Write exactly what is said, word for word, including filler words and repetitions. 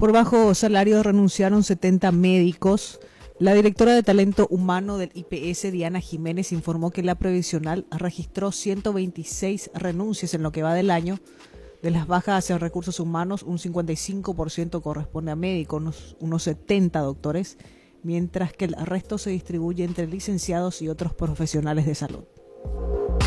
Por bajo salario renunciaron setenta médicos. La directora de Talento Humano del I P S, Diana Jiménez, informó que la previsional registró ciento veintiséis renuncias en lo que va del año. De las bajas hacia recursos humanos, un cincuenta y cinco por ciento corresponde a médicos, unos, unos setenta doctores, mientras que el resto se distribuye entre licenciados y otros profesionales de salud.